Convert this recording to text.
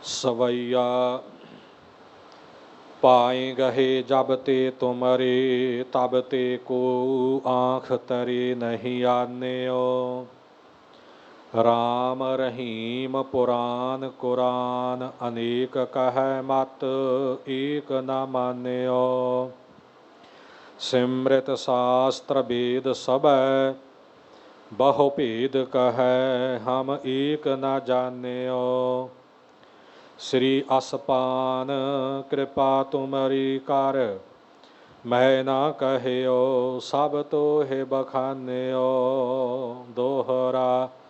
सवैया पाए गहे जब ते तुमरे, तब ते को आँख तरे नहीं आन्यो। राम रहीम पुराण कुरान, अनेक कह मत एक न मान्यो। सिमृत शास्त्र वेद सब, बहु भेद कहे हम एक न जान्यो। श्री असपान कृपा तुमरी कर, मैं ना कहियो सब तो है बखान्यो। दोहरा